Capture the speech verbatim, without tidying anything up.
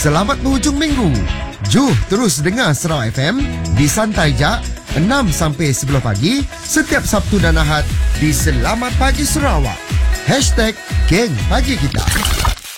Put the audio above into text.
Selamat berhujung minggu. Juh terus dengar Sarawak F M di Santai Jak enam sampai sepuluh pagi setiap Sabtu dan Ahad di Selamat Pagi Sarawak. Hashtag Geng Pagi Kita.